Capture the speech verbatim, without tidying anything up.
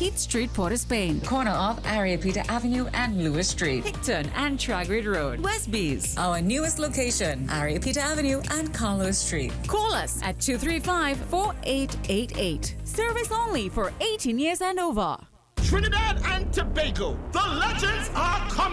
eighth Street, Port of Spain. Corner of Ariapita Avenue and Lewis Street. Hickton and Tragrid Road, Westbees. Our newest location, Ariapita Avenue and Carlos Street. Call us at two three five, four eight eight eight. Service only for eighteen years and over. Trinidad and Tobago, the legends are coming.